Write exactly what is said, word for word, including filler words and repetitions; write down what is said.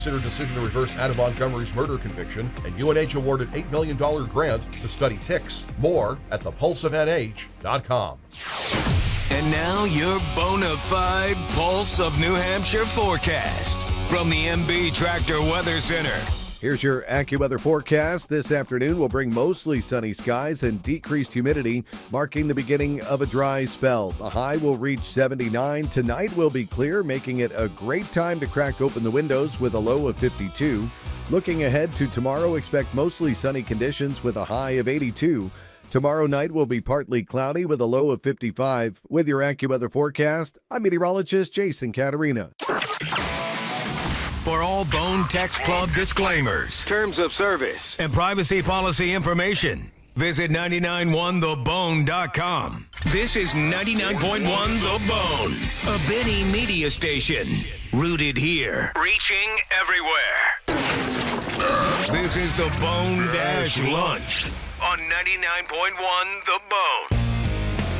Consider decision to reverse Anna Montgomery's murder conviction, and U N H awarded eight million dollars grant to study ticks. More at the pulse of N H dot com. And now your bona fide Pulse of New Hampshire forecast from the M B Tractor Weather Center. Here's your AccuWeather forecast. This afternoon will bring mostly sunny skies and decreased humidity, marking the beginning of a dry spell. The high will reach seventy-nine. Tonight will be clear, making it a great time to crack open the windows with a low of fifty-two. Looking ahead to tomorrow, expect mostly sunny conditions with a high of eighty-two. Tomorrow night will be partly cloudy with a low of fifty-five. With your AccuWeather forecast, I'm meteorologist Jason Caterina. For all Bone Text Club disclaimers, terms of service, and privacy policy information, visit nine nine one the bone dot com. This is ninety-nine point one The Bone, a Benny media station. Rooted here, reaching everywhere. This is the Bone Dash Lunch on ninety-nine point one The Bone.